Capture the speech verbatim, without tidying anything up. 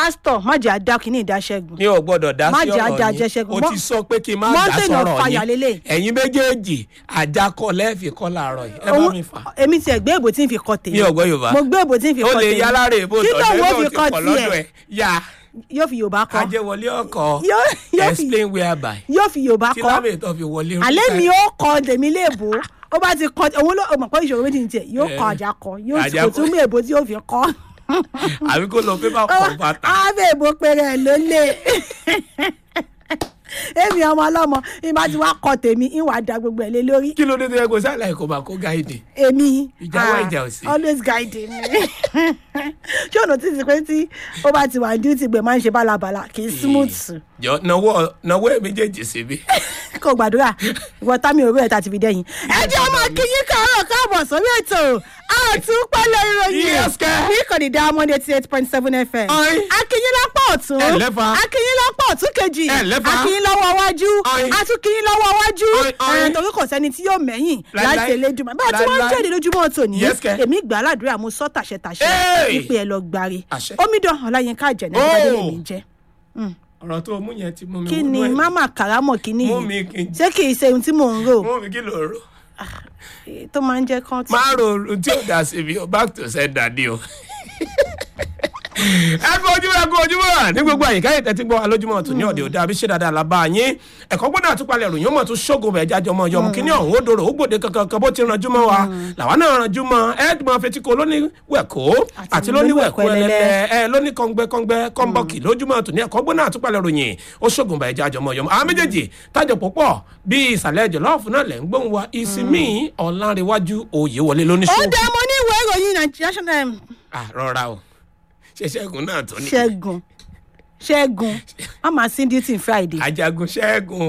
pásítọ̀ má jẹ́ àdá kìíní ìdáṣẹ́gun. mi ò gbọ́dọ̀ dá sí ọ̀rọ̀ yín o ti sọ pé kí n má dá sọ̀rọ̀ yín ẹ̀yin méjèèjì àjàkọ lẹ́ẹ̀fì kọ́ làárọ̀ yìí ẹ bá mi fà. èmi tiẹ̀ gbé èbò tí ń fi kọ tèmi. mi ò gbọ́ Yorùbá. mo gbé èbò tí ń fi kọ tèmi. ó lè yálà rè bó tọ̀jọ́ yóò ti pọ̀ lọ́dọ̀ ẹ̀ yá. yóò fi Yorùbá kọ. ajẹ́wọlé ọkọ̀ explain whereby. yóò fi Yorùbá kọ. tí lámì tó fi wọlé rú. alẹ́ mi ó kọ tèmi léèbó ó bá ti kọ òun ló mọ̀ pé ìṣòro méjì ní tiẹ̀ yóò kọ àjàkọ yóò tún mú èbó tí yóò fi kọ. àbí kó lọ pépà pọ̀ bàtà. àbẹ̀ èbó péré ẹ̀ ló lé èmi ọmọ ọlọ́mọ ìbá ti wá kọ tèmi ìwà da gbogbo ẹ̀ lé lórí. kí ló dé tó yẹ kó sálà ẹ̀kọ́ bá kó gáìdì. èmi ìjà wá ìjà ò sí. always guiding me. ṣé ọ̀nà tí ti pé tí ó bá ti wà ní duty gbẹ̀ máa ń ṣe bálabàla kì í smooth. jọ nawọ́ nawọ́ ẹ̀ méjèèjì síbi. kò gbàdúrà ìwọ támi òwe ẹ̀ tá ti fi dẹ́yìn. ẹ jẹ́ ọmọ akínyín káàárọ̀ káàbọ̀ sórí ètò àtúpalẹ̀ ìròyìn níkànnì Diamond eighty eight point seven F M. akínyín lápá ọ̀tún akínyín lápá ọ̀tún kejì akínyín lọ́wọ́ wájú atúkínyín lọ́wọ́ wájú torí kò sẹ́ni tí yóò mẹ́yìn láti Elédùmarè bá a ti wọ́n jáde lójúmọ́ tòní èmi gbà aládùúrà mo sọ tàṣẹtàṣẹ wípé ẹ lọ gbáre omidan Ọláyínká Àjàní ìbádé mi jẹ. ọ̀rọ̀ tó mú yẹn ti mú mi. kí ni máma kàrámọ̀ kí ni yìí ṣé kì í ṣe ohun tí mò ń rò. mú mi kí ló rò. tó máa ń jẹ́ kán tí. máa rò ohun tí ò dá sí mi o back to sender ni o. ẹ kú ojúmọ́ ẹ kú ojúmọ́ ní gbogbo àyíká yìí tẹ́tí gbọ́ wa lójúmọ́ tó ní ọ̀dẹ̀ òde àbí ṣe dáadáa la bá yín ẹ̀kọ́ gbọ́dọ̀ àtúpalẹ̀ ròyìn ó mọ̀ tó ṣógun bẹ̀ jájọ mọ́ yọmú kí ní ọ̀hún ó dòrò ó gbòde kankan kan bó ti ranjú mọ́ wa làwa náà ranjú mọ́ ẹ mọ fetíko lóníwẹ̀kọ́ àti lóníwẹ̀kọ́ ẹlẹ́lẹ́ ẹ lóní kọ́ngbẹ́kọ́ngbẹ́ kọ́ńbọ́ọ̀kì lójúmọ́ tó ní ẹ̀kọ́ gbọ́dọ̀ àtúpalẹ̀ ròyìn ó ṣógun bẹ̀ jájọ mọ́ yọmú àwọn méjèèjì tájọ púpọ̀ bí ìsàlẹ̀ jọ̀lọ́ọ̀fù náà lẹ̀ ń gbóhùn wa ìsinmi Ọlánrewájú Oyèwọlé lóníṣòwò. ó dá mo ní ìwé ìròyìn Nàìjíríà. rọra o ṣe ṣẹ́gun náà tó ní. ṣẹ́gun ṣẹ́gun a máa sin duty Friday. Ajagun ṣẹ́gun.